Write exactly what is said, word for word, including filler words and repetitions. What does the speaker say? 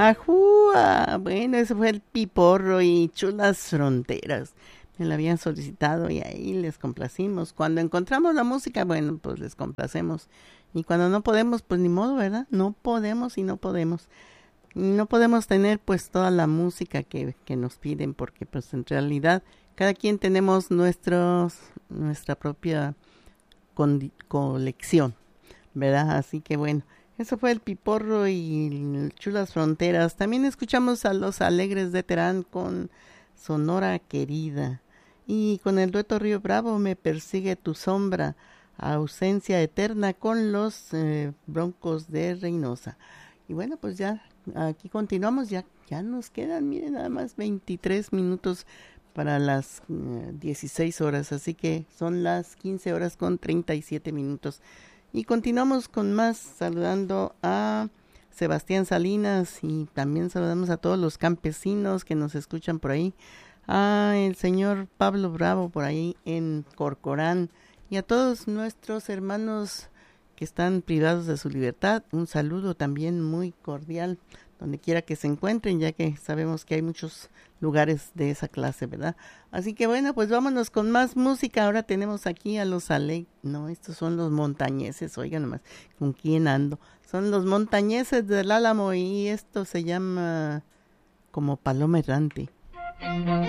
Ajúa, bueno, ese fue el Piporro y Chulas Fronteras. Me la habían solicitado y ahí les complacimos. Cuando encontramos la música, bueno, pues les complacemos. Y cuando no podemos, pues ni modo, ¿verdad? No podemos y no podemos. No podemos tener pues toda la música que, que nos piden porque pues en realidad cada quien tenemos nuestros, nuestra propia condi- colección, ¿verdad? Así que bueno, eso fue el Piporro y el Chulas Fronteras. También escuchamos a los Alegres de Terán con Sonora Querida. Y con el dueto Río Bravo, Me Persigue Tu Sombra, Ausencia Eterna con los eh, Broncos de Reynosa. Y bueno, pues ya aquí continuamos, ya, ya nos quedan, miren, nada más veintitrés minutos para las uh, dieciséis horas, así que son las quince horas con treinta y siete minutos. Y continuamos con más, saludando a Sebastián Salinas y también saludamos a todos los campesinos que nos escuchan por ahí, a el señor Pablo Bravo por ahí en Corcorán y a todos nuestros hermanos que están privados de su libertad. Un saludo también muy cordial donde quiera que se encuentren, ya que sabemos que hay muchos lugares de esa clase, ¿verdad? Así que bueno, pues vámonos con más música. Ahora tenemos aquí a los Ale... No, estos son los montañeses, oigan nomás, ¿con quién ando? Son los montañeses del Álamo y esto se llama como Paloma Errante.